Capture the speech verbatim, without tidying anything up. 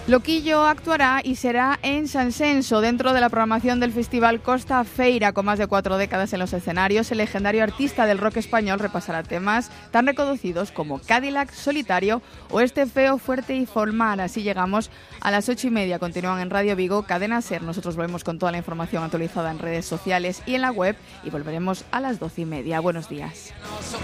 Loquillo actuará y será en Sansenso, dentro de la programación del Festival Costa Feira. Con más de cuatro décadas en los escenarios, el legendario artista del rock español repasará temas tan reconocidos como Cadillac, Solitario o Este feo, fuerte y formal. Así llegamos a las ocho y media. Continúan en Radio Vigo, Cadena Ser. Nosotros volvemos con toda la información actualizada en redes sociales y en la web y volveremos a las doce y media. Buenos días.